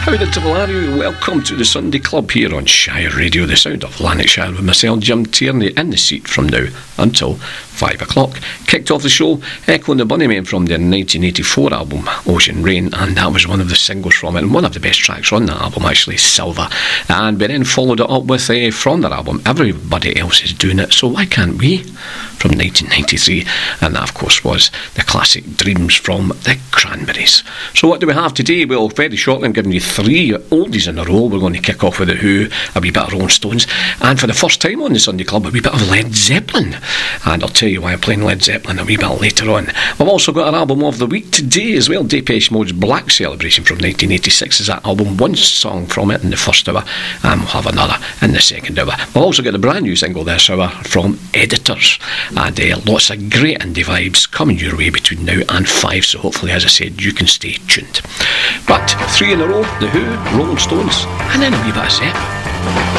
How the devil are you? Welcome to the Sunday Club here on Shire Radio, the sound of Lanarkshire, with myself, Jim Tierney, in the seat from now until 5 o'clock. Kicked off the show, echoing the Bunnymen from their 1984 album, Ocean Rain, and that was one of the singles from it, and one of the best tracks on that album, actually, Silver. And we then followed it up with, from their album, Everybody Else Is Doing It, So Why Can't We? From 1993, and that, of course, was the classic Dreams from the Cranberries. So what do we have today? Well, very shortly, I'm giving you 3 oldies in a row. We're going to kick off with The Who, a wee bit of Rolling Stones, and for the first time on the Sunday Club, a wee bit of Led Zeppelin. And I'll tell you why I'm playing Led Zeppelin a wee bit later on. We've also got our album of the week today as well. Depeche Mode's Black Celebration from 1986 is that album. One song from it in the first hour, and we'll have another in the second hour. We'll also get the brand new single this hour from Editors, and lots of great indie vibes coming your way between now and 5, so hopefully, as I said, you can stay tuned. But 3 in a row: The Who, Rolling Stones, and then a wee bit of Zepp.